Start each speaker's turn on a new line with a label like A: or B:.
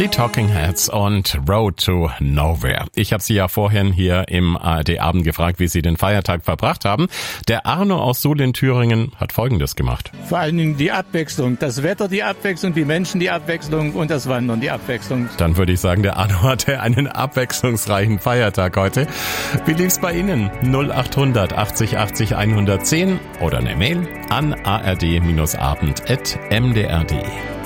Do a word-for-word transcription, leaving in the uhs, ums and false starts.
A: Die Talking Heads und Road to Nowhere. Ich habe Sie ja vorhin hier im A R D-Abend gefragt, wie Sie den Feiertag verbracht haben. Der Arno aus Suhl in Thüringen hat Folgendes gemacht.
B: Vor allen Dingen die Abwechslung. Das Wetter die Abwechslung, die Menschen die Abwechslung und das Wandern die Abwechslung.
A: Dann würde ich sagen, der Arno hatte einen abwechslungsreichen Feiertag heute. Wie lief's bei Ihnen? null acht hundert achtzig achtzig hundertzehn oder eine Mail an a r d abend at m d r punkt d e.